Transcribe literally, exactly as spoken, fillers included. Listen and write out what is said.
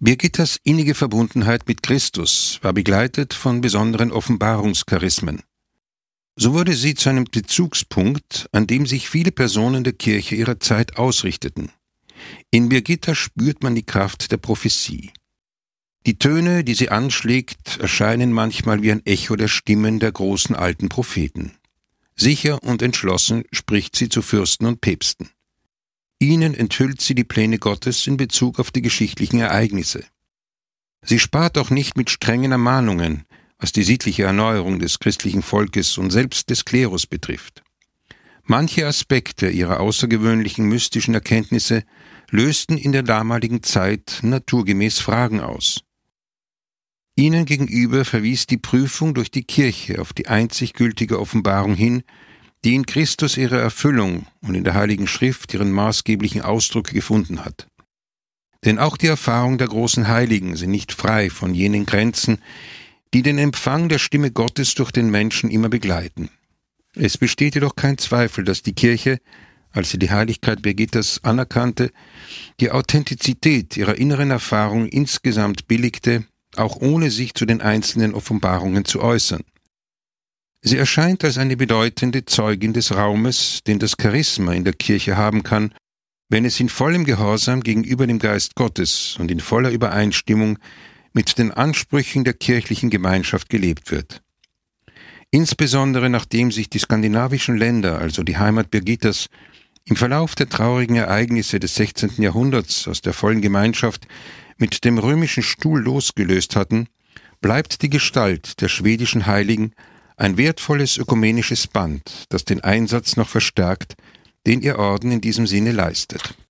Birgittas innige Verbundenheit mit Christus war begleitet von besonderen Offenbarungscharismen. So wurde sie zu einem Bezugspunkt, an dem sich viele Personen der Kirche ihrer Zeit ausrichteten. In Birgitta spürt man die Kraft der Prophezie. Die Töne, die sie anschlägt, erscheinen manchmal wie ein Echo der Stimmen der großen alten Propheten. Sicher und entschlossen spricht sie zu Fürsten und Päpsten. Ihnen enthüllt sie die Pläne Gottes in Bezug auf die geschichtlichen Ereignisse. Sie spart auch nicht mit strengen Ermahnungen, was die sittliche Erneuerung des christlichen Volkes und selbst des Klerus betrifft. Manche Aspekte ihrer außergewöhnlichen mystischen Erkenntnisse lösten in der damaligen Zeit naturgemäß Fragen aus. Ihnen gegenüber verwies die Prüfung durch die Kirche auf die einzig gültige Offenbarung hin, die in Christus ihre Erfüllung und in der Heiligen Schrift ihren maßgeblichen Ausdruck gefunden hat. Denn auch die Erfahrung der großen Heiligen sind nicht frei von jenen Grenzen, die den Empfang der Stimme Gottes durch den Menschen immer begleiten. Es besteht jedoch kein Zweifel, dass die Kirche, als sie die Heiligkeit Birgittas anerkannte, die Authentizität ihrer inneren Erfahrung insgesamt billigte, auch ohne sich zu den einzelnen Offenbarungen zu äußern. Sie erscheint als eine bedeutende Zeugin des Raumes, den das Charisma in der Kirche haben kann, wenn es in vollem Gehorsam gegenüber dem Geist Gottes und in voller Übereinstimmung mit den Ansprüchen der kirchlichen Gemeinschaft gelebt wird. Insbesondere nachdem sich die skandinavischen Länder, also die Heimat Birgittas, im Verlauf der traurigen Ereignisse des sechzehnten Jahrhunderts aus der vollen Gemeinschaft mit dem römischen Stuhl losgelöst hatten, bleibt die Gestalt der schwedischen Heiligen ein wertvolles ökumenisches Band, das den Einsatz noch verstärkt, den ihr Orden in diesem Sinne leistet.